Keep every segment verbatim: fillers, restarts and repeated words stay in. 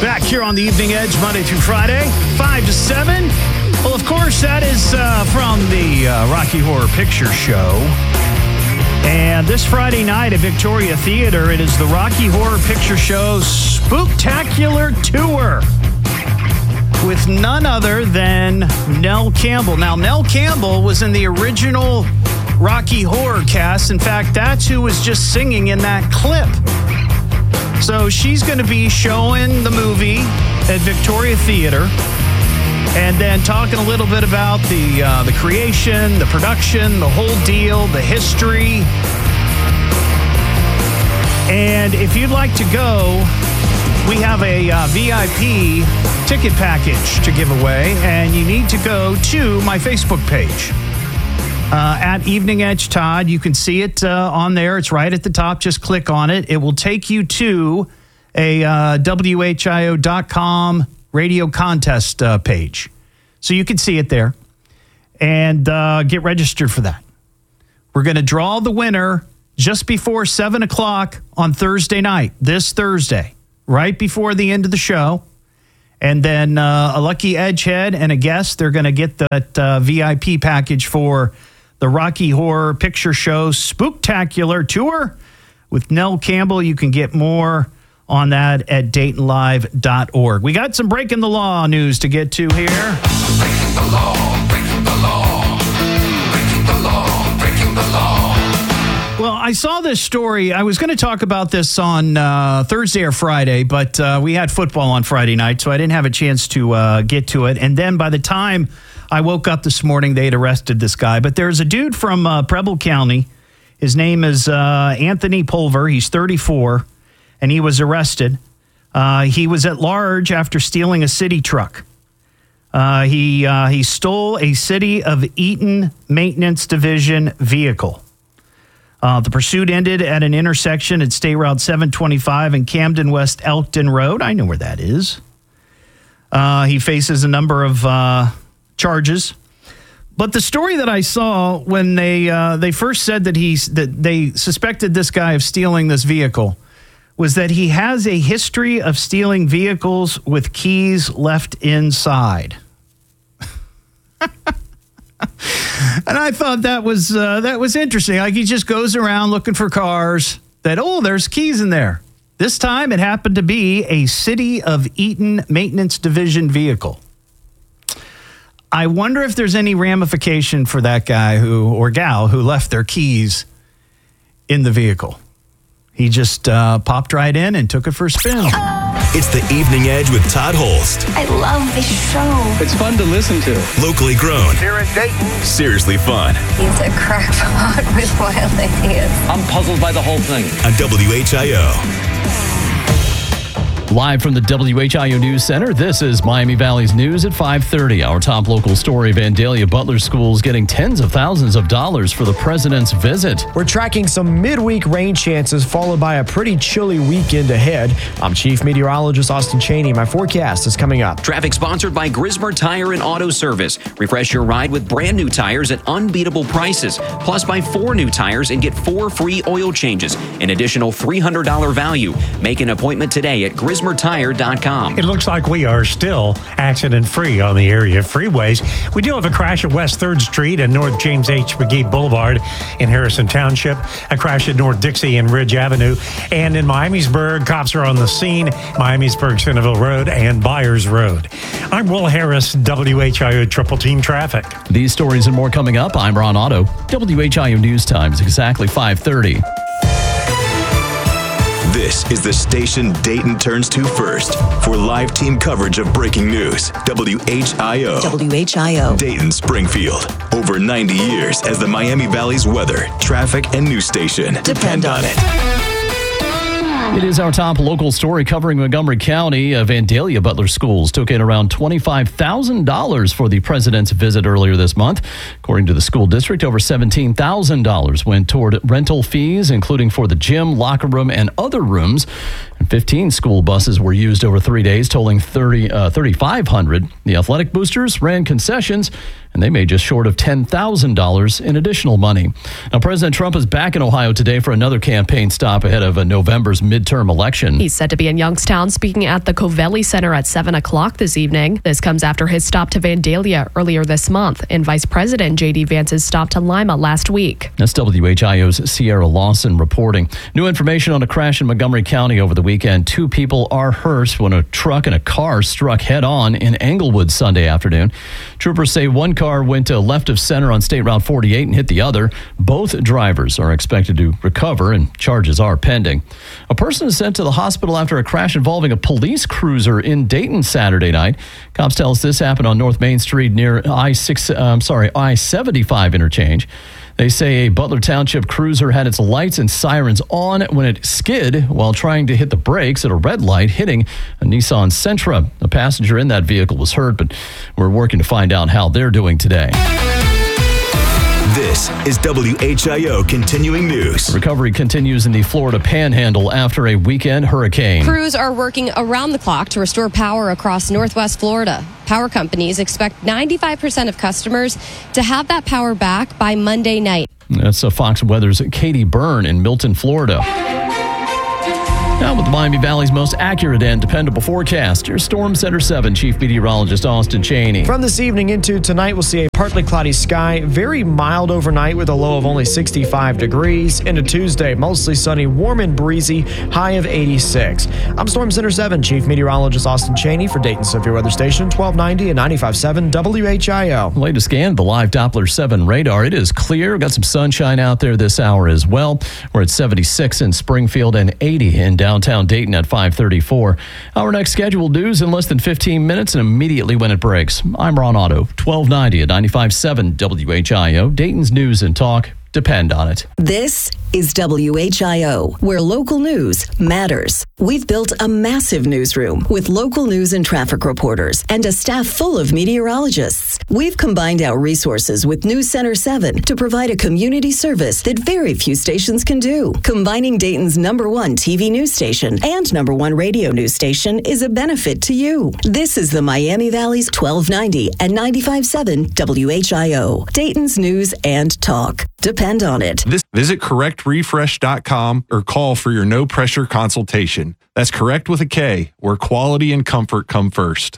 Back here on the Evening Edge, Monday through Friday, five to seven. Well, of course, that is uh, from the uh, Rocky Horror Picture Show. And this Friday night at Victoria Theater, it is the Rocky Horror Picture Show Spooktacular Tour with none other than Nell Campbell. Now, Nell Campbell was in the original Rocky Horror cast. In fact, that's who was just singing in that clip. So she's going to be showing the movie at Victoria Theater and then talking a little bit about the uh, the creation, the production, the whole deal, the history. And if you'd like to go, we have a uh, V I P ticket package to give away, and you need to go to my Facebook page. Uh, at Evening Edge Todd. You can see it uh, on there. It's right at the top. Just click on it. It will take you to a uh, W H I O dot com radio contest uh, page. So you can see it there and uh, get registered for that. We're going to draw the winner just before seven o'clock on Thursday night, this Thursday, right before the end of the show. And then uh, a lucky Edgehead and a guest, they're going to get that uh, V I P package for the Rocky Horror Picture Show Spooktacular Tour with Nell Campbell. You can get more on that at Dayton Live dot org. We got some Breaking the Law news to get to here. Breaking the law, breaking the law, breaking the law, breaking the law. Well, I saw this story. I was going to talk about this on uh, Thursday or Friday, but uh, we had football on Friday night, so I didn't have a chance to uh, get to it. And then by the time I woke up this morning, they had arrested this guy. But there's a dude from uh, Preble County. His name is uh, Anthony Pulver. He's thirty-four, and he was arrested. Uh, he was at large after stealing a city truck. Uh, he uh, he stole a City of Eaton Maintenance Division vehicle. Uh, the pursuit ended at an intersection at State Route seven twenty-five and Camden West Elkton Road. I know where that is. Uh, he faces a number of uh, charges. But the story that I saw when they uh, they first said that he that they suspected this guy of stealing this vehicle was that he has a history of stealing vehicles with keys left inside. And I thought that was uh, that was interesting. Like, he just goes around looking for cars that, oh, there's keys in there. This time it happened to be a City of Eaton Maintenance Division vehicle. I wonder if there's any ramification for that guy who or gal who left their keys in the vehicle. He just uh, popped right in and took it for a spin. It's the Evening Edge with Todd Holst. I love this show. It's fun to listen to. Locally grown. Here in Dayton. Seriously fun. He's a crackpot with wild ideas. I'm puzzled by the whole thing. On W H I O. Live from the W H I O News Center, this is Miami Valley's News at five thirty. Our top local story, Vandalia Butler Schools getting tens of thousands of dollars for the president's visit. We're tracking some midweek rain chances followed by a pretty chilly weekend ahead. I'm Chief Meteorologist Austin Cheney. My forecast is coming up. Traffic sponsored by Grismer Tire and Auto Service. Refresh your ride with brand new tires at unbeatable prices. Plus, buy four new tires and get four free oil changes. An additional three hundred dollars value. Make an appointment today at Grismer Tire dot com. It looks like we are still accident-free on the area freeways. We do have a crash at West third Street and North James H. McGee Boulevard in Harrison Township, a crash at North Dixie and Ridge Avenue, and in Miamisburg, cops are on the scene, Miamisburg, Centerville Road, and Byers Road. I'm Will Harris, W H I O Triple Team Traffic. These stories and more coming up. I'm Ron Otto. W H I O News Times, exactly five thirty. This is the station Dayton turns to first for live team coverage of breaking news. W H I O. W H I O. Dayton, Springfield. Over ninety years as the Miami Valley's weather, traffic, and news station. Depend on it. It is our top local story covering Montgomery County. Uh, Vandalia Butler Schools took in around twenty-five thousand dollars for the president's visit earlier this month. According to the school district, over seventeen thousand dollars went toward rental fees, including for the gym, locker room, and other rooms. And fifteen school buses were used over three days, totaling thirty, uh, thirty-five hundred dollars. The athletic boosters ran concessions, and they made just short of ten thousand dollars in additional money. Now, President Trump is back in Ohio today for another campaign stop ahead of uh, November's midterm midterm election. He's set to be in Youngstown speaking at the Covelli Center at seven o'clock this evening. This comes after his stop to Vandalia earlier this month and Vice President J D Vance's stop to Lima last week. That's W H I O's Sierra Lawson reporting. New information on a crash in Montgomery County over the weekend. Two people are hurt when a truck and a car struck head-on in Englewood Sunday afternoon. Troopers say one car went to left of center on State Route forty-eight and hit the other. Both drivers are expected to recover and charges are pending. A person is sent to the hospital after a crash involving a police cruiser in Dayton Saturday night. Cops tell us this happened on North Main Street near I six, uh, I'm sorry, I seventy-five interchange. They say a Butler Township cruiser had its lights and sirens on when it skid while trying to hit the brakes at a red light, hitting a Nissan Sentra. A passenger in that vehicle was hurt, but we're working to find out how they're doing today. This is W H I O Continuing News. Recovery continues in the Florida Panhandle after a weekend hurricane. Crews are working around the clock to restore power across Northwest Florida. Power companies expect ninety-five percent of customers to have that power back by Monday night. That's uh, Fox Weather's Katie Byrne in Milton, Florida. Now with the Miami Valley's most accurate and dependable forecast, your Storm Center seven Chief Meteorologist Austin Cheney. From this evening into tonight, we'll see a partly cloudy sky, very mild overnight with a low of only sixty-five degrees. Into Tuesday, mostly sunny, warm and breezy, high of eighty-six. I'm Storm Center seven Chief Meteorologist Austin Cheney for Dayton Severe Weather Station, twelve ninety and ninety-five point seven W H I O. Latest scan of the live Doppler seven radar. It is clear. We've got some sunshine out there this hour as well. We're at seventy-six in Springfield and eighty in downtown Dayton at five thirty-four. Our next scheduled news in less than fifteen minutes and immediately when it breaks. I'm Ron Otto, twelve ninety at ninety-five point seven W H I O. Dayton's news and talk depend on it. This is W H I O, where local news matters. We've built a massive newsroom with local news and traffic reporters and a staff full of meteorologists. We've combined our resources with News Center seven to provide a community service that very few stations can do. Combining Dayton's number one T V news station and number one radio news station is a benefit to you. This is the Miami Valley's twelve ninety and ninety-five point seven W H I O. Dayton's news and talk. Depend on it. This, visit correct refresh dot com or call for your no-pressure consultation. That's correct with a K, where quality and comfort come first.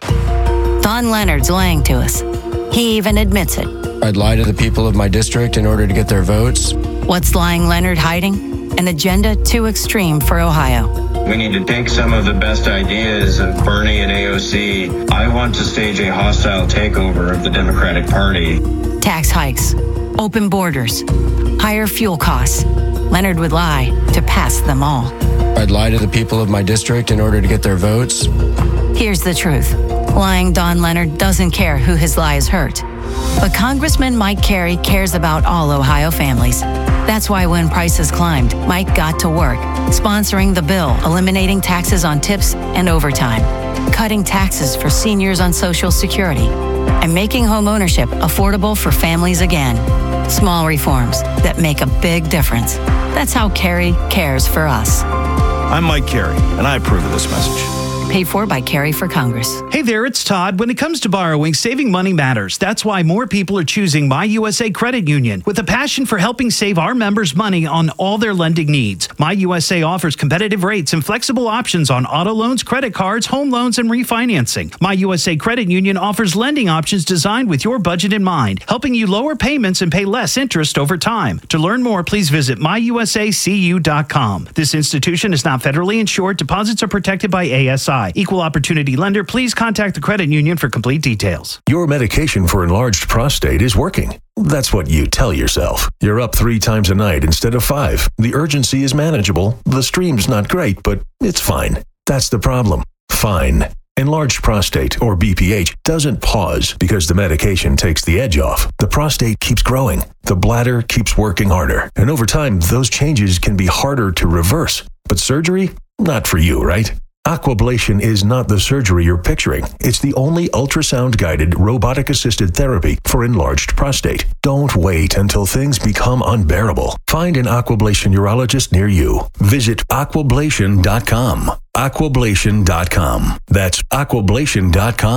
Don Leonard's lying to us. He even admits it. I'd lie to the people of my district in order to get their votes. What's lying Leonard hiding? An agenda too extreme for Ohio. We need to take some of the best ideas of Bernie and A O C. I want to stage a hostile takeover of the Democratic Party. Tax hikes, open borders, higher fuel costs. Leonard would lie to pass them all. I'd lie to the people of my district in order to get their votes. Here's the truth. Lying Don Leonard doesn't care who his lies hurt. But Congressman Mike Carey cares about all Ohio families. That's why when prices climbed, Mike got to work, sponsoring the bill, eliminating taxes on tips and overtime, cutting taxes for seniors on Social Security, and making home ownership affordable for families again. Small reforms that make a big difference. That's how Carey cares for us. I'm Mike Carey, and I approve of this message. Paid for by Carey for Congress. Hey there, it's Todd. When it comes to borrowing, saving money matters. That's why more people are choosing My U S A Credit Union with a passion for helping save our members money on all their lending needs. My U S A offers competitive rates and flexible options on auto loans, credit cards, home loans, and refinancing. My U S A Credit Union offers lending options designed with your budget in mind, helping you lower payments and pay less interest over time. To learn more, please visit my u s a c u dot com. This institution is not federally insured. Deposits are protected by A S I. Equal opportunity lender. Please contact the credit union for complete details. Your medication for enlarged prostate is working. That's what you tell yourself. You're up three times a night instead of five. The urgency is manageable. The stream's not great, but it's fine. That's the problem. Fine. Enlarged prostate, or B P H, doesn't pause because the medication takes the edge off. The prostate keeps growing. The bladder keeps working harder. And over time, those changes can be harder to reverse. But surgery? Not for you, right? Aquablation is not the surgery you're picturing. It's the only ultrasound-guided, robotic-assisted therapy for enlarged prostate. Don't wait until things become unbearable. Find an Aquablation urologist near you. Visit aquablation dot com. aquablation dot com. That's aquablation dot com.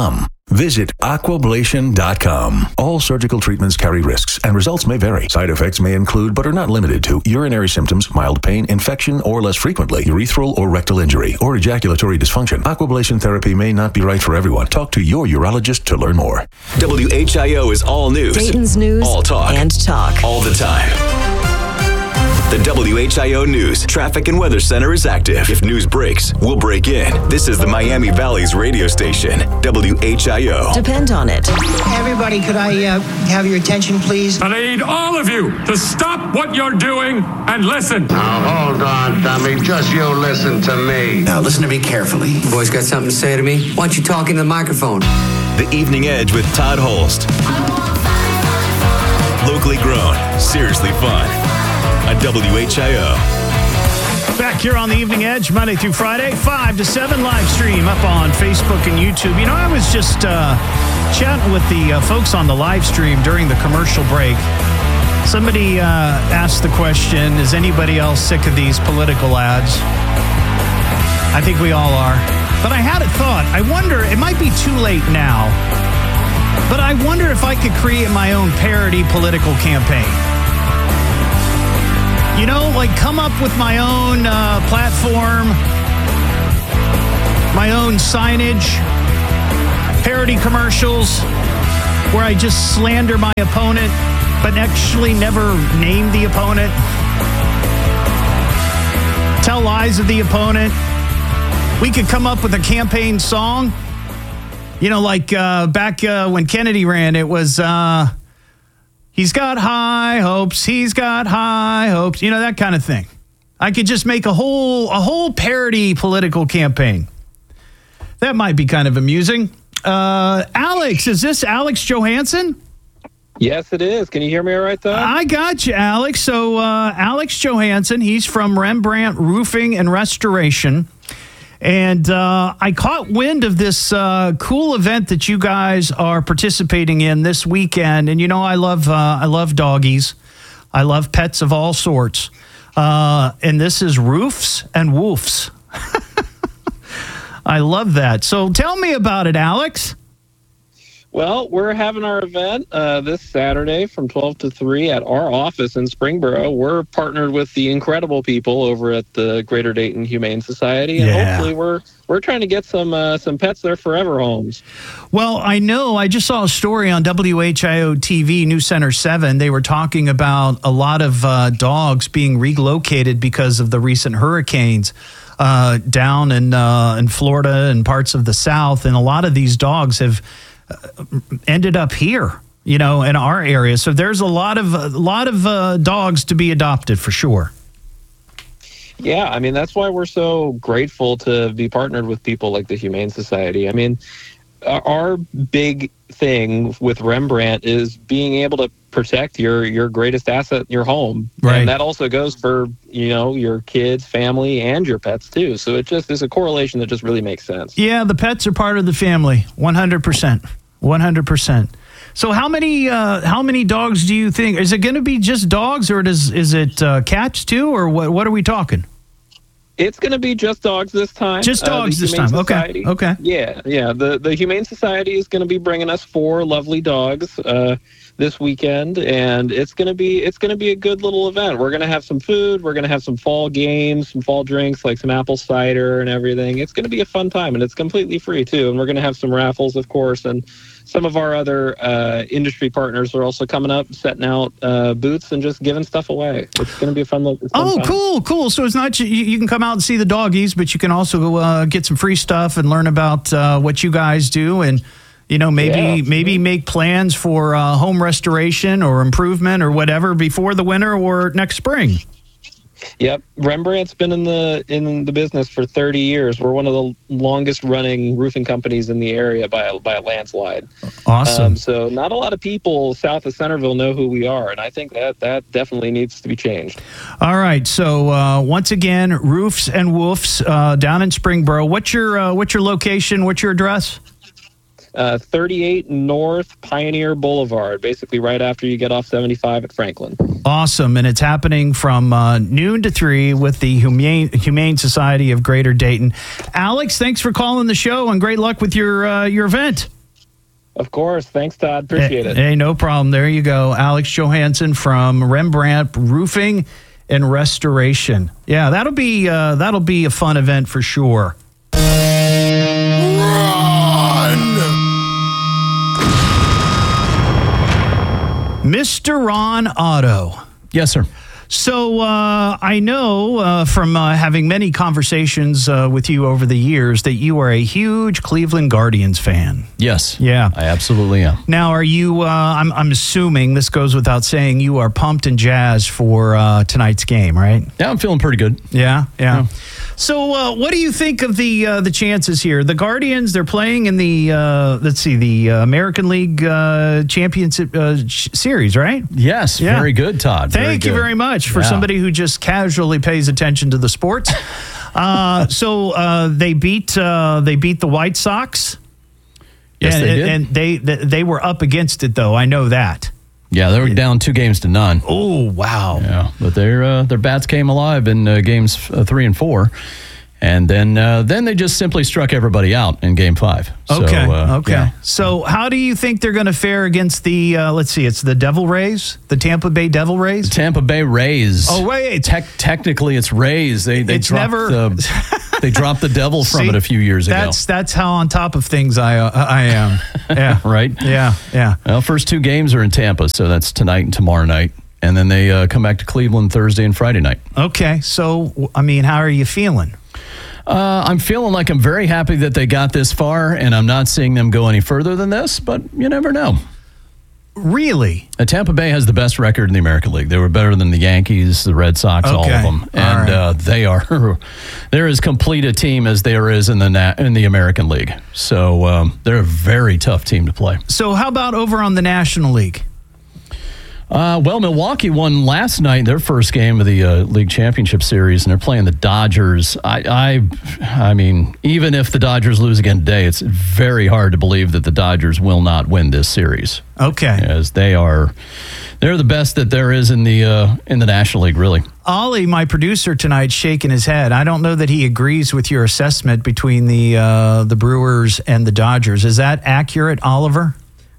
Visit aquablation dot com. All surgical treatments carry risks, and results may vary. Side effects may include, but are not limited to, urinary symptoms, mild pain, infection, or less frequently, urethral or rectal injury, or ejaculatory dysfunction. Aquablation therapy may not be right for everyone. Talk to your urologist to learn more. W H I O is all news. Dayton's news all talk. and talk. All the time. The W H I O News Traffic and Weather Center is active. If news breaks, we'll break in. This is the Miami Valley's radio station, W H I O. Depend on it. Everybody, could I uh, have your attention, please? I need all of you to stop what you're doing and listen. Now, hold on, Tommy. Just you listen to me. Now, listen to me carefully. You boys got something to say to me? Why don't you talk into the microphone? The Evening Edge with Todd Holst. Locally grown, seriously fun. On W H I O. Back here on the Evening Edge, Monday through Friday, five to seven, live stream up on Facebook and YouTube. You know, I was just uh, chatting with the uh, folks on the live stream during the commercial break. Somebody uh, asked the question, is anybody else sick of these political ads? I think we all are. But I had a thought. I wonder, it might be too late now, but I wonder if I could create my own parody political campaign. You know, like come up with my own uh, platform, my own signage, parody commercials where I just slander my opponent, but actually never name the opponent. Tell lies of the opponent. We could come up with a campaign song. You know, like uh, back uh, when Kennedy ran, it was... Uh, He's got high hopes. He's got high hopes. You know, that kind of thing. I could just make a whole a whole parody political campaign. That might be kind of amusing. Uh, Alex, is this Alex Johansson? Yes, it is. Can you hear me all right, though? I got you, Alex. So uh, Alex Johansson, he's from Rembrandt Roofing and Restoration. And uh, I caught wind of this uh, cool event that you guys are participating in this weekend. And, you know, I love uh, I love doggies. I love pets of all sorts. Uh, and this is Roofs and Woofs. I love that. So tell me about it, Alex. Well, we're having our event uh, this Saturday from twelve to three at our office in Springboro. We're partnered with the incredible people over at the Greater Dayton Humane Society, and Yeah. hopefully we're we're trying to get some uh, some pets their forever homes. Well, I know. I just saw a story on W H I O T V, News Center seven. They were talking about a lot of uh, dogs being relocated because of the recent hurricanes uh, down in uh, in Florida and parts of the South, and a lot of these dogs have ended up here, you know, in our area. So there's a lot of a lot of uh, dogs to be adopted for sure. Yeah, I mean, that's why we're so grateful to be partnered with people like the Humane Society. I mean, our big thing with Rembrandt is being able to protect your your greatest asset, your home. Right. And that also goes for, you know, your kids, family, and your pets too. So it just is a correlation that just really makes sense. Yeah, the pets are part of the family, one hundred percent. one hundred percent. So how many uh, how many dogs do you think? Is it going to be just dogs, or does is it uh, cats too, or what? What are we talking? It's going to be just dogs this time. Just dogs uh, this Humane time. Society, Okay. Okay. Yeah, yeah. The the Humane Society is going to be bringing us four lovely dogs uh, this weekend, and it's going to be it's going to be a good little event. We're going to have some food. We're going to have some fall games, some fall drinks, like some apple cider and everything. It's going to be a fun time, and it's completely free too. And we're going to have some raffles, of course, and some of our other uh, industry partners are also coming up, setting out uh, booths and just giving stuff away. It's going to be a fun little fun Oh, time. cool, cool. So it's not ju- you, you can come out and see the doggies, but you can also uh, get some free stuff and learn about uh, what you guys do, and you know maybe Yeah, maybe make plans for uh, home restoration or improvement or whatever before the winter or next spring. Yep, Rembrandt's been in the in the business for thirty years. We're one of the longest running roofing companies in the area by a, by a landslide. Awesome. Um, so not a lot of people south of Centerville know who we are, and I think that that definitely needs to be changed. All right. So uh, once again, Roofs and Woofs uh, down in Springboro. What's your uh, what's your location? What's your address? Uh, thirty-eight North Pioneer Boulevard, basically right after you get off seventy-five at Franklin. Awesome. And it's happening from uh, noon to three with the Humane, Humane Society of Greater Dayton. Alex, thanks for calling the show, and great luck with your uh, your event. Of course. Thanks, Todd. Appreciate hey, it. Hey, no problem. There you go. Alex Johansson from Rembrandt Roofing and Restoration. Yeah, that'll be uh, that'll be a fun event for sure. Mister Ron Otto. Yes, sir. So uh, I know uh, from uh, having many conversations uh, with you over the years that you are a huge Cleveland Guardians fan. Yes. Yeah. I absolutely am. Now, are you, uh, I'm, I'm assuming, this goes without saying, you are pumped and jazzed for uh, tonight's game, right? Yeah, I'm feeling pretty good. Yeah, yeah. yeah. So uh, what do you think of the uh, the chances here? The Guardians, they're playing in the, uh, let's see, the uh, American League uh, Championship uh, Series, right? Yes, yeah. Very good, Todd. Thank very you good. very much for yeah. somebody who just casually pays attention to the sports. uh, so uh, they beat uh, they beat the White Sox. Yes, and, they did. And they they were up against it, though. I know that. Yeah, they were down two games to none. Oh, wow. Yeah, but their uh, their bats came alive in uh, games uh, three and four. And then uh, then they just simply struck everybody out in game five. So, okay, uh, okay. Yeah. So how do you think they're going to fare against the, uh, let's see, it's the Devil Rays? The Tampa Bay Devil Rays? The Tampa Bay Rays. Oh, wait. Te- technically, it's Rays. They, they, it's dropped never... the, they dropped the devil from See, it a few years ago. That's that's how on top of things I, uh, I am. Yeah. Right? Yeah, yeah. Well, first two games are in Tampa, so that's tonight and tomorrow night. And then they uh, come back to Cleveland Thursday and Friday night. Okay, so, I mean, how are you feeling? Uh, I'm feeling like I'm very happy that they got this far, and I'm not seeing them go any further than this, but you never know. Really? Uh, Tampa Bay has the best record in the American League. They were better than the Yankees, the Red Sox, okay. all of them. And right. uh, they are, they're as complete a team as there is in the na- in the American League. So um, they're a very tough team to play. So how about over on the National League? Uh, well, Milwaukee won last night their first game of the uh, League Championship Series, and they're playing the Dodgers. I, I, I mean, even if the Dodgers lose again today, it's very hard to believe that the Dodgers will not win this series. Okay, as they are, they're the best that there is in the uh, in the National League, really. Ollie, my producer tonight, shaking his head. I don't know that he agrees with your assessment between the uh, the Brewers and the Dodgers. Is that accurate, Oliver?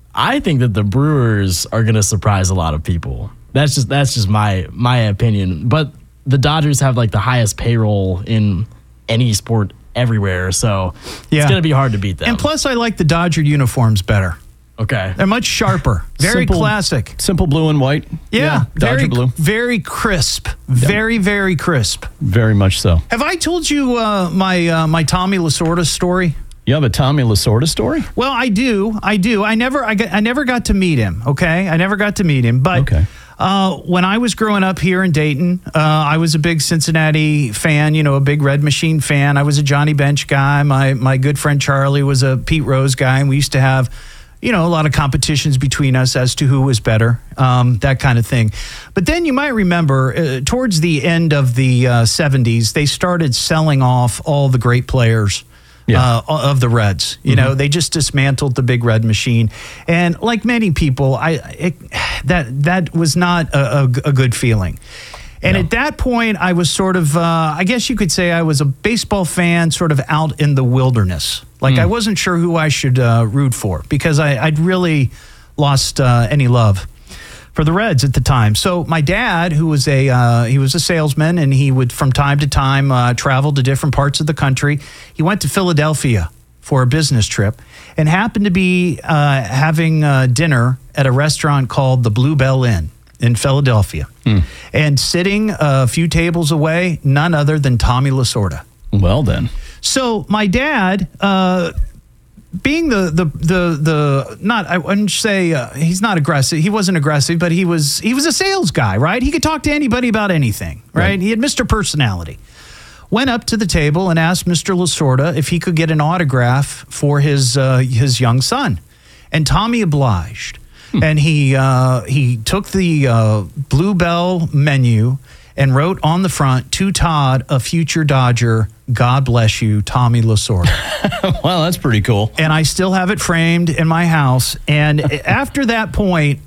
I think that the Brewers are going to surprise a lot of people. That's just that's just my my opinion. But the Dodgers have like the highest payroll in any sport everywhere, so yeah. it's going to be hard to beat them. And plus, I like the Dodger uniforms better. Okay, they're much sharper, very simple, classic, simple blue and white. Yeah, yeah Dodger very, blue, very crisp, very very crisp. Very much so. Have I told you uh, my uh, my Tommy Lasorda story? You have a Tommy Lasorda story? Well, I do. I do. I never I, got, I never got to meet him, okay? I never got to meet him. But okay. uh, when I was growing up here in Dayton, uh, I was a big Cincinnati fan, you know, a big Red Machine fan. I was a Johnny Bench guy. My, my good friend Charlie was a Pete Rose guy, and we used to have, you know, a lot of competitions between us as to who was better, um, that kind of thing. But then you might remember, uh, towards the end of the uh, seventies, they started selling off all the great players. Yeah. Uh, of the Reds. You mm-hmm. know, they just dismantled the big Red Machine. And like many people, I it, that that was not a, a, a good feeling. And no. At that point, I was sort of, uh, I guess you could say I was a baseball fan sort of out in the wilderness. Like mm. I wasn't sure who I should uh, root for because I, I'd really lost uh, any love for the Reds at the time. So my dad, who was a uh, he was a salesman, and he would from time to time uh, travel to different parts of the country. He went to Philadelphia for a business trip and happened to be uh, having uh, dinner at a restaurant called the Bluebell Inn in Philadelphia. Mm. And sitting a few tables away, none other than Tommy Lasorda. Well then. So my dad... Uh, Being the the the the not I wouldn't say uh, he's not aggressive. He wasn't aggressive, but he was he was a sales guy, right? He could talk to anybody about anything, right? right. He had Mister Personality. Went up to the table and asked Mister Lasorda if he could get an autograph for his uh, his young son, and Tommy obliged. Hmm. And he uh, he took the uh, Bluebell menu and wrote on the front, "To Todd, a future Dodger, God bless you, Tommy Lasorda." Wow, that's pretty cool. And I still have it framed in my house. And after that point,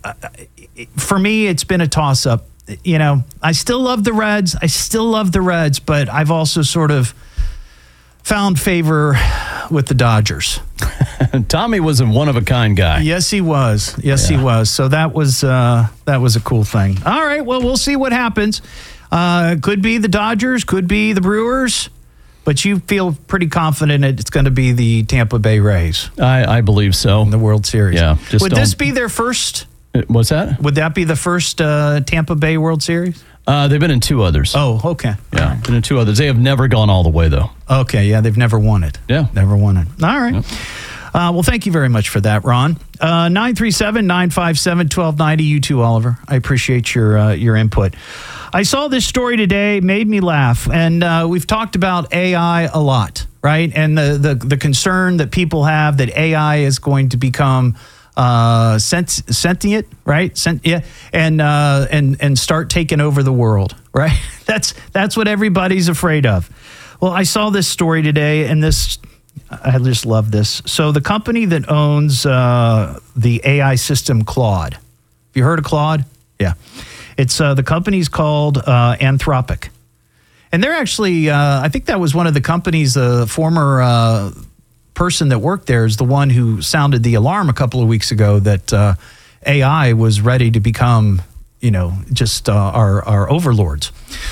for me, it's been a toss-up. You know, I still love the Reds. I still love the Reds, but I've also sort of found favor with the Dodgers. Tommy was a one-of-a-kind guy. Yes, he was. Yes, Yeah. he was. So that was uh, that was a cool thing. All right. Well, we'll see what happens. Uh, could be the Dodgers. Could be the Brewers. But you feel pretty confident it's going to be the Tampa Bay Rays. I, I believe so. In the World Series. Yeah. Just Would don't- this be their first? What's that? Would that be the first uh, Tampa Bay World Series? Uh, they've been in two others. Oh, okay. Yeah, been in two others. They have never gone all the way, though. Okay, yeah, they've never won it. Yeah. Never won it. All right. Uh, well, thank you very much for that, Ron. Uh, nine three seven, nine five seven, one two nine zero. You too, Oliver. I appreciate your uh, your input. I saw this story today, made me laugh, and uh, we've talked about A I a lot, right? And the, the, the concern that people have that A I is going to become uh, sent, sentient, right? Sent, yeah, and uh, and and start taking over the world, right? That's that's what everybody's afraid of. Well, I saw this story today, and this I just love this. So the company that owns uh, the A I system Claude, have you heard of Claude? Yeah, it's uh, the company's called uh, Anthropic, and they're actually uh, I think that was one of the companies, the uh, former. Uh, person that worked there is the one who sounded the alarm a couple of weeks ago that uh, A I was ready to become, you know, just uh, our, our overlords.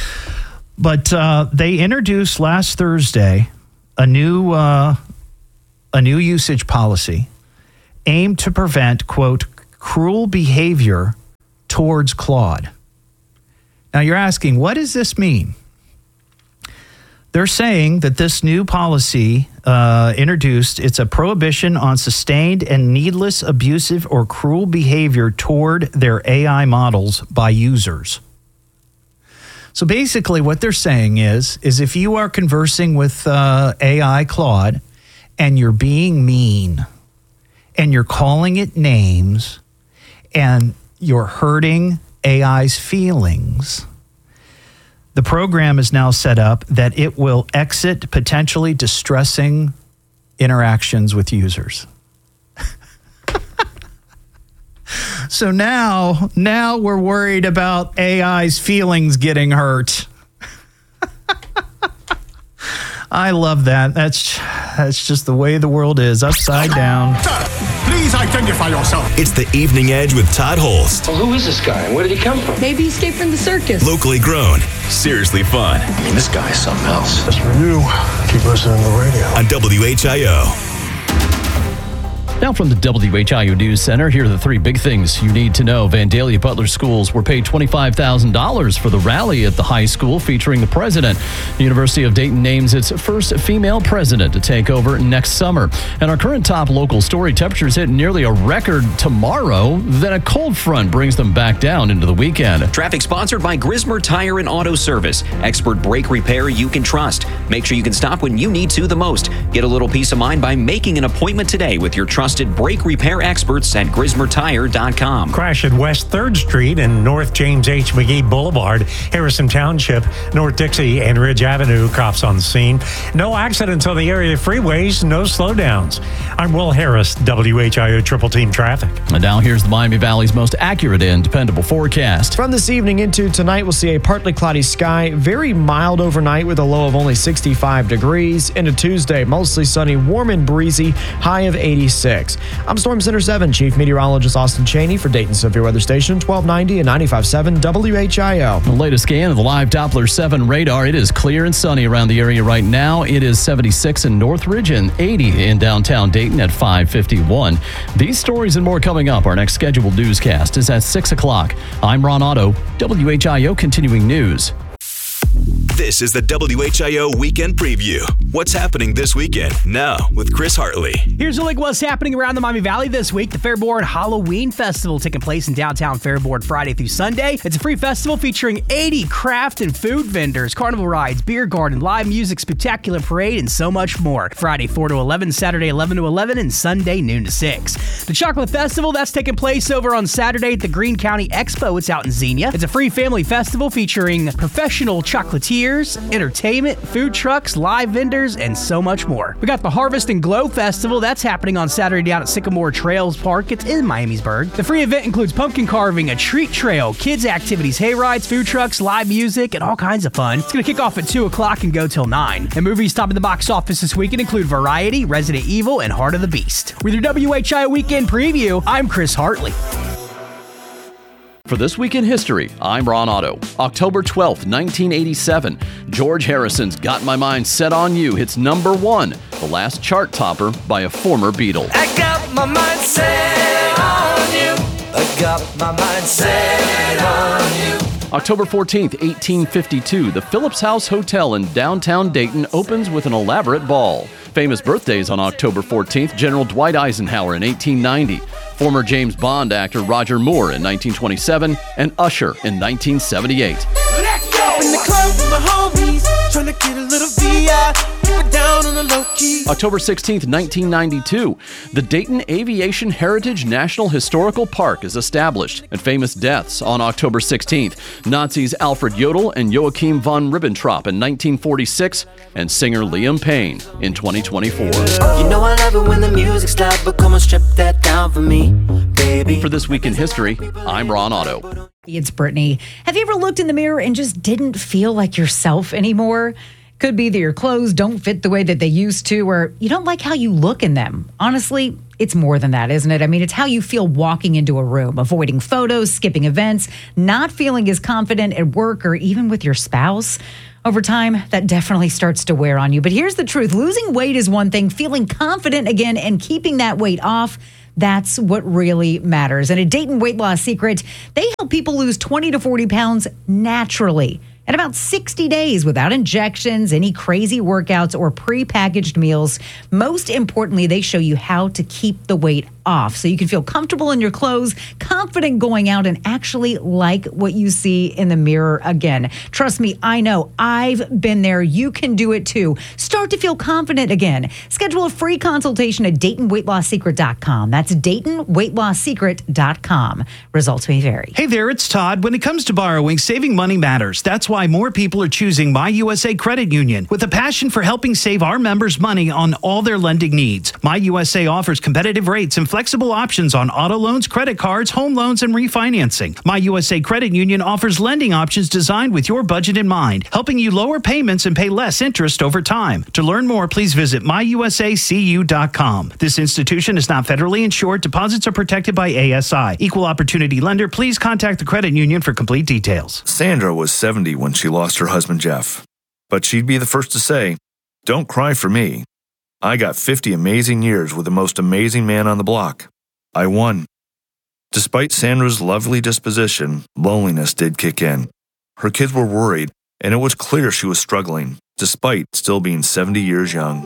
But uh, they introduced last Thursday a new uh, a new usage policy aimed to prevent, quote, cruel behavior towards Claude. Now you're asking, what does this mean? They're saying that this new policy uh, introduced, it's a prohibition on sustained and needless abusive or cruel behavior toward their A I models by users. So basically what they're saying is, is if you are conversing with uh, A I Claude and you're being mean and you're calling it names and you're hurting A I's feelings, the program is now set up that it will exit potentially distressing interactions with users. So now, now we're worried about A I's feelings getting hurt. I love that. That's that's just the way the world is, upside down. Please identify yourself. It's the Evening Edge with Todd Holst. Well, who is this guy and where did he come from? Maybe he escaped from the circus. Locally grown, seriously fun. I mean, this guy is something else. That's for you. Keep listening to the radio. On W H I O. Now from the W H I O News Center, here are the three big things you need to know. Vandalia Butler Schools were paid twenty-five thousand dollars for the rally at the high school featuring the president. The University of Dayton names its first female president to take over next summer. And our current top local story, temperatures hit nearly a record tomorrow. Then a cold front brings them back down into the weekend. Traffic sponsored by Grismer Tire and Auto Service. Expert brake repair you can trust. Make sure you can stop when you need to the most. Get a little peace of mind by making an appointment today with your trusted brake repair experts at Grismer Tire dot com. Crash at West third Street and North James H. McGee Boulevard, Harrison Township, North Dixie, and Ridge Avenue. Cops on the scene. No accidents on the area freeways, no slowdowns. I'm Will Harris, W H I O Triple Team Traffic. And now here's the Miami Valley's most accurate and dependable forecast. From this evening into tonight, we'll see a partly cloudy sky, very mild overnight with a low of only sixty-five degrees. Into Tuesday, mostly sunny, warm and breezy, high of eighty-six. I'm Storm Center seven Chief Meteorologist Austin Cheney for Dayton Severe Weather Station, twelve ninety and ninety-five point seven W H I O. The latest scan of the live Doppler seven radar. It is clear and sunny around the area right now. It is seventy-six in Northridge and eighty in downtown Dayton at five fifty-one. These stories and more coming up. Our next scheduled newscast is at six o'clock. I'm Ron Otto, W H I O Continuing News. This is the W H I O Weekend Preview. What's happening this weekend? Now with Chris Hartley. Here's a look at what's happening around the Miami Valley this week. The Fairborn Halloween Festival taking place in downtown Fairborn Friday through Sunday. It's a free festival featuring eighty craft and food vendors, carnival rides, beer garden, live music, spectacular parade, and so much more. Friday four to eleven, Saturday eleven to eleven, and Sunday noon to six. The Chocolate Festival, that's taking place over on Saturday at the Greene County Expo. It's out in Xenia. It's a free family festival featuring professional chocolatiers, beers, entertainment, food trucks, live vendors, and so much more. We got the Harvest and Glow Festival. That's happening on Saturday down at Sycamore Trails Park. It's in Miamisburg. The free event includes pumpkin carving, a treat trail, kids activities, hay rides, food trucks, live music, and all kinds of fun. It's going to kick off at two o'clock and go till nine. And movies topping the box office this weekend include Variety, Resident Evil, and Heart of the Beast. With your W H I O Weekend Preview, I'm Chris Hartley. For This Week in History, I'm Ron Otto. October twelfth, nineteen eighty-seven, George Harrison's Got My Mind Set on You hits number one, the last chart topper by a former Beatle. I got my mind set on you. I got my mind set on you. October fourteenth, eighteen fifty-two, the Phillips House Hotel in downtown Dayton opens with an elaborate ball. Famous birthdays on October fourteenth, General Dwight Eisenhower in eighteen ninety, former James Bond actor Roger Moore in nineteen twenty-seven, and Usher in nineteen seventy-eight. Let's go in the club with my homies, trying to get a little V I. Down on the low key. October sixteenth, nineteen ninety-two, the Dayton Aviation Heritage National Historical Park is established. And famous deaths on October sixteenth, Nazis Alfred Jodl and Joachim von Ribbentrop in nineteen forty-six, and singer Liam Payne in twenty twenty-four. You know I love it when the music's loud, but come on, strip that down for me, baby. For This Week in History, I'm Ron Otto. It's Brittany. Have you ever looked in the mirror and just didn't feel like yourself anymore? Could be that your clothes don't fit the way that they used to, or you don't like how you look in them. Honestly, it's more than that, isn't it? I mean, it's how you feel walking into a room, avoiding photos, skipping events, not feeling as confident at work or even with your spouse. Over time, that definitely starts to wear on you. But here's the truth. Losing weight is one thing. Feeling confident again and keeping that weight off, that's what really matters. And at Dayton Weight Loss Secret, they help people lose twenty to forty pounds naturally in about sixty days without injections, any crazy workouts, or prepackaged meals. Most importantly, they show you how to keep the weight off so you can feel comfortable in your clothes, confident going out, and actually like what you see in the mirror again. Trust me, I know. I've been there. You can do it too. Start to feel confident again. Schedule a free consultation at Dayton Weight Loss Secret dot com. That's Dayton Weight Loss Secret dot com. Results may vary. Hey there, it's Todd. When it comes to borrowing, saving money matters. That's why more people are choosing My U S A Credit Union with a passion for helping save our members money on all their lending needs. My U S A offers competitive rates and flexible options on auto loans, credit cards, home loans, and refinancing. My U S A Credit Union offers lending options designed with your budget in mind, helping you lower payments and pay less interest over time. To learn more, please visit my u s a c u dot com. This institution is not federally insured. Deposits are protected by A S I. Equal opportunity lender. Please contact the credit union for complete details. Sandra was seventy when she lost her husband Jeff, but she'd be the first to say, "Don't cry for me. I got fifty amazing years with the most amazing man on the block. I won." Despite Sandra's lovely disposition, loneliness did kick in. Her kids were worried, and it was clear she was struggling, despite still being seventy years young.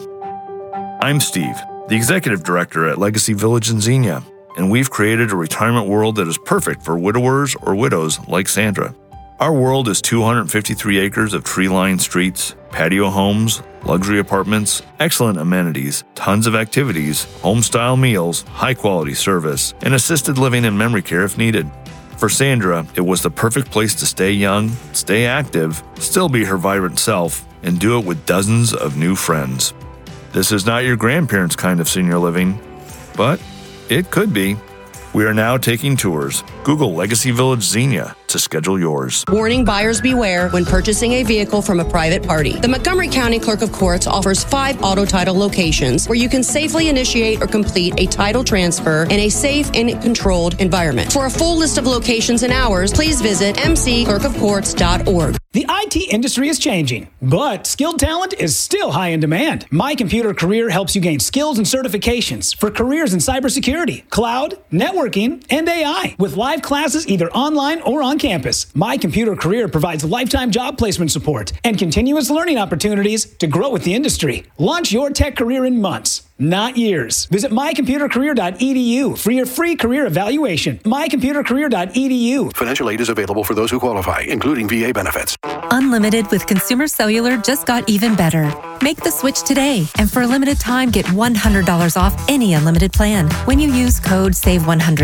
I'm Steve, the executive director at Legacy Village in Xenia, and we've created a retirement world that is perfect for widowers or widows like Sandra. Our world is two hundred fifty-three acres of tree-lined streets, patio homes, luxury apartments, excellent amenities, tons of activities, home-style meals, high-quality service, and assisted living and memory care if needed. For Sandra, it was the perfect place to stay young, stay active, still be her vibrant self, and do it with dozens of new friends. This is not your grandparents' kind of senior living, but it could be. We are now taking tours. Google Legacy Village Xenia to schedule yours. Warning, buyers beware when purchasing a vehicle from a private party. The Montgomery County Clerk of Courts offers five auto title locations where you can safely initiate or complete a title transfer in a safe and controlled environment. For a full list of locations and hours, please visit m c clerk of courts dot org. The I T industry is changing, but skilled talent is still high in demand. My Computer Career helps you gain skills and certifications for careers in cybersecurity, cloud, networking, and A I. With live classes either online or on campus, My Computer Career provides lifetime job placement support and continuous learning opportunities to grow with the industry. Launch your tech career in months, not years. Visit my computer career dot e d u for your free career evaluation. my computer career dot e d u. Financial aid is available for those who qualify, including V A benefits. Unlimited with Consumer Cellular just got even better. Make the switch today, and for a limited time, get one hundred dollars off any unlimited plan when you use code save one hundred.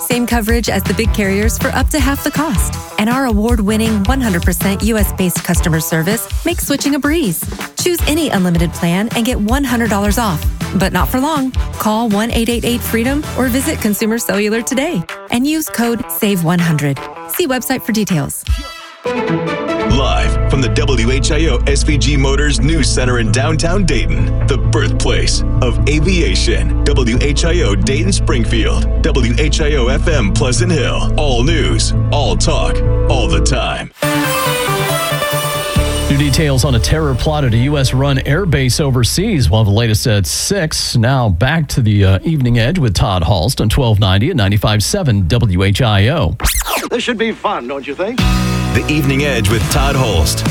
same coverage as the big carriers for up to half the cost. And our award-winning one hundred percent U S-based customer service makes switching a breeze. Choose any unlimited plan and get one hundred dollars off. But not for long. Call one eight eight eight freedom or visit Consumer Cellular today and use code save one hundred. See website for details. Live from the W H I O S V G Motors News Center in downtown Dayton, the birthplace of aviation. W H I O Dayton Springfield, W H I O F M Pleasant Hill. All news, all talk, all the time. New details on a terror plot at a U S-run airbase overseas. We'll have the latest at six. Now back to the uh, Evening Edge with Todd Halst on twelve ninety and ninety-five point seven W H I O. This should be fun, don't you think? The Evening Edge with Todd Holst.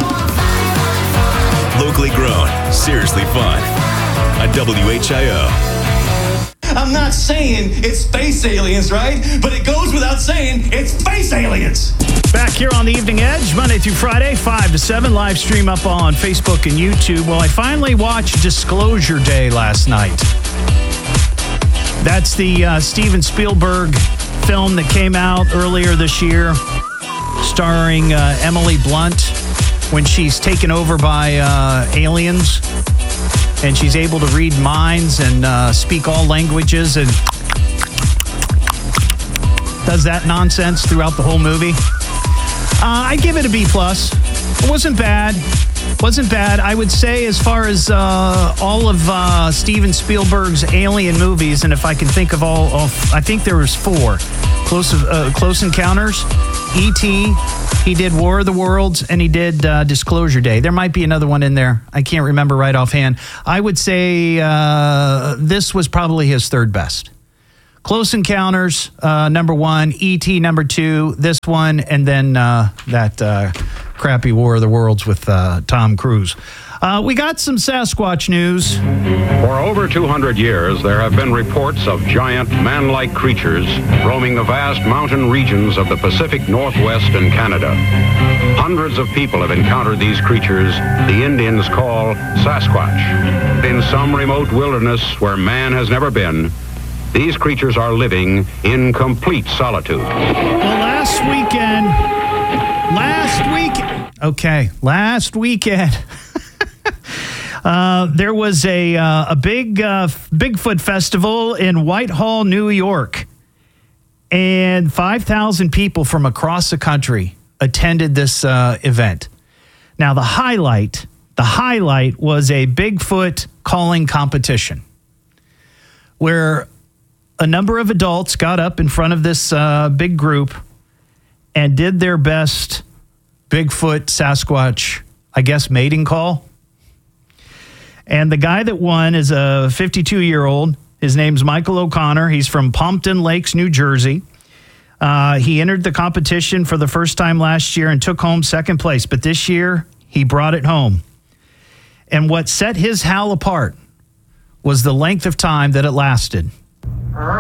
Locally grown, seriously fun. On W H I O. I'm not saying it's space aliens, right? But it goes without saying it's space aliens. Back here on the Evening Edge, Monday through Friday, five to seven, live stream up on Facebook and YouTube. Well, I finally watched Disclosure Day last night. That's the uh, Steven Spielberg film that came out earlier this year, starring uh, Emily Blunt when she's taken over by uh, aliens and she's able to read minds and uh, speak all languages and does that nonsense throughout the whole movie. Uh, I give it a B plus. It wasn't bad. Wasn't bad. I would say as far as uh, all of uh, Steven Spielberg's alien movies, and if I can think of all, of, I think there was four. Close, uh, Close Encounters, E T, he did War of the Worlds, and he did uh, Disclosure Day. There might be another one in there. I can't remember right offhand. I would say uh, this was probably his third best. Close Encounters, uh, number one, E T number two, this one, and then uh, that uh, crappy War of the Worlds with uh, Tom Cruise. Uh, we got some Sasquatch news. For over two hundred years, there have been reports of giant, man-like creatures roaming the vast mountain regions of the Pacific Northwest and Canada. Hundreds of people have encountered these creatures the Indians call Sasquatch. In some remote wilderness where man has never been, these creatures are living in complete solitude. Well, last weekend, last week, okay, last weekend, uh, there was a uh, a big uh, Bigfoot festival in Whitehall, New York, and five thousand people from across the country attended this uh, event. Now, the highlight, the highlight was a Bigfoot calling competition, where a number of adults got up in front of this uh, big group and did their best Bigfoot Sasquatch, I guess, mating call. And the guy that won is a fifty-two-year-old. His name's Michael O'Connor. He's from Pompton Lakes, New Jersey. Uh, he entered the competition for the first time last year and took home second place. But this year, he brought it home. And what set his howl apart was the length of time that it lasted.